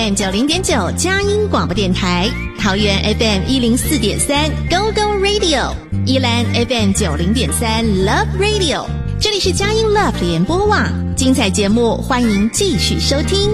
FM 90.9佳音广播电台，桃园 FM 104.3 Go Go Radio， 宜兰 FM 90.3 Love Radio。这里是佳音 Love 联播网，精彩节目欢迎继续收听。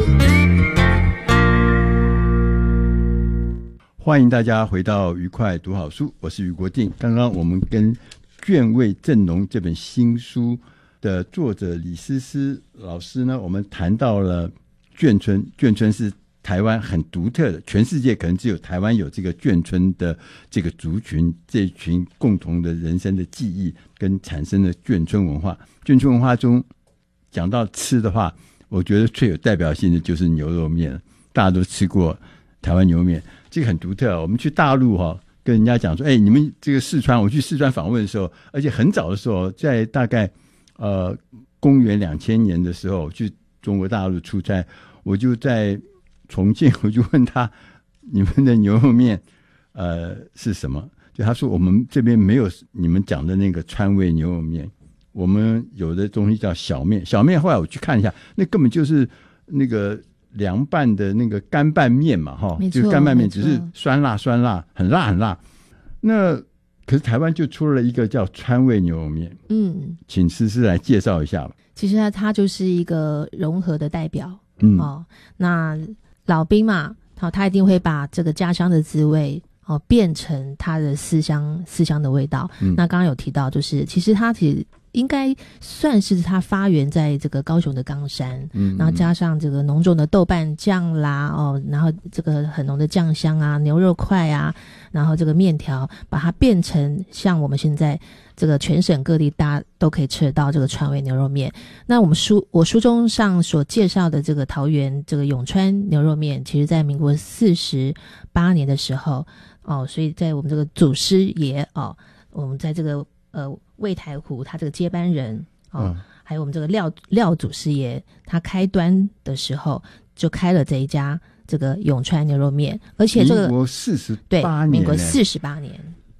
欢迎大家回到愉快读好书，我是余国定。刚刚我们跟卷味正浓这本新书的作者李思思老师呢，我们谈到了眷村。眷村是台湾很独特的，全世界可能只有台湾有这个眷村的这个族群，这群共同的人生的记忆跟产生的眷村文化。眷村文化中讲到吃的话，我觉得最有代表性的就是牛肉面，大家都吃过台湾牛肉面，这个很独特。我们去大陆跟人家讲说，你们这个四川，我去四川访问的时候，而且很早的时候，在大概公元2000年的时候，去中国大陆出差，我就在重庆，我就问他，你们的牛肉面是什么？就他说我们这边没有你们讲的那个川味牛肉面，我们有的东西叫小面。小面后来我去看一下，那根本就是那个凉拌的那个干拌面嘛，就是干拌面，只是酸辣酸辣，很辣很辣。那可是台湾就出了一个叫川味牛肉面，请思思来介绍一下吧。 其实它就是一个融合的代表，那老兵嘛，他一定会把这个家乡的滋味变成他的思乡的味道。那刚刚有提到，就是其实他应该算是它发源在这个高雄的冈山，然后加上这个浓重的豆瓣酱啦，然后这个很浓的酱香啊，牛肉块啊，然后这个面条，把它变成像我们现在这个全省各地大家都可以吃得到这个川味牛肉面。那我书中上所介绍的这个桃园这个永川牛肉面，其实在民国48年的时候，所以在我们这个祖师爷我们在这个魏台湖他这个接班人还有我们这个廖祖师爷他开端的时候，就开了这一家这个永川牛肉面，而且这个民国48年， 对，民国48年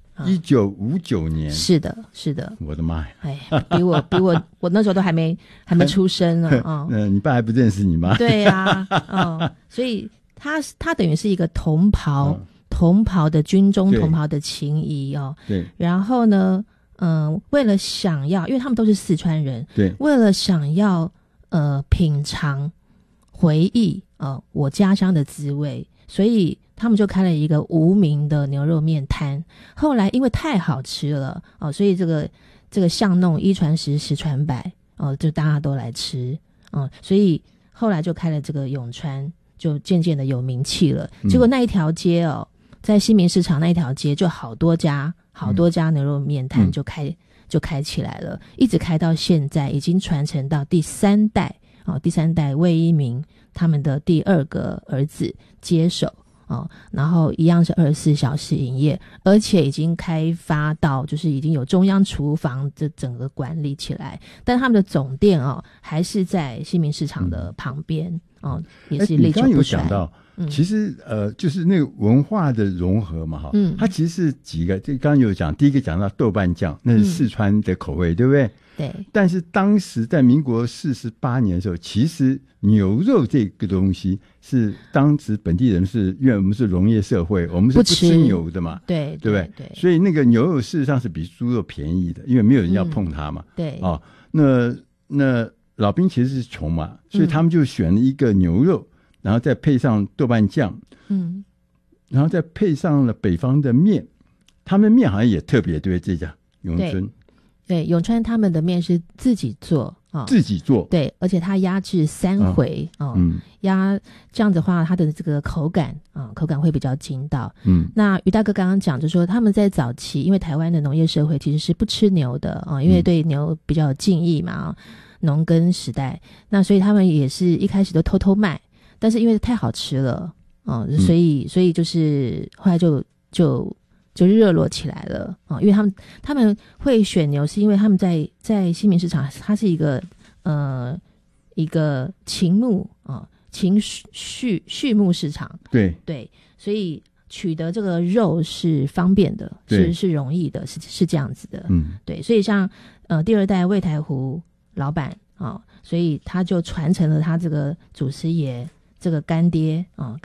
，1959年， 是的， 我的妈呀！ 比我那时候都还没出生呢你爸还不认识你妈？ 对呀，所以他等于是一个同袍的军中同袍的情谊对， 然后呢，为了想要，因为他们都是四川人， 对， 为了想要品尝回忆我家乡的滋味，所以他们就开了一个无名的牛肉面摊。后来因为太好吃了所以这个巷弄一传十，十传百就大家都来吃所以后来就开了这个永川，就渐渐的有名气了。结果那一条街在新民市场那一条街就好多家牛肉面摊就开起来了，一直开到现在，已经传承到第三代魏一鸣他们的第2个儿子接手然后一样是24小时营业，而且已经开发到就是已经有中央厨房这整个管理起来，但他们的总店还是在新民市场的旁边也是历久不衰。你刚刚有讲到其实就是那个文化的融合嘛它其实是几个，就刚刚有讲，第一个讲到豆瓣酱，那是四川的口味，对不对？ 对。 但是当时在民国48年的时候，其实牛肉这个东西是当时本地人因为我们是农业社会，我们是不吃牛的嘛， 对不对？所以那个牛肉事实上是比猪肉便宜的，因为没有人要碰它嘛。 对。 那老兵其实是穷嘛，所以他们就选了一个牛肉，然后再配上豆瓣酱，然后再配上了北方的面，他们的面好像也特别，对不对？这家永春， 对，永川他们的面是自己做对，而且它压制3回压这样子的话，它的这个口感会比较筋道。那于大哥刚刚讲就说，他们在早期，因为台湾的农业社会其实是不吃牛的因为对牛比较有敬意嘛农耕时代，那所以他们也是一开始都偷偷卖，但是因为太好吃了所以就是后来就热络起来了因为他们会选牛，是因为他们在新民市场，它是一个禽牧畜牧市场，对，所以取得这个肉是方便的，是容易的，是这样子的，对，所以像第2代魏台湖老板所以他就传承了他这个祖师爷这个干爹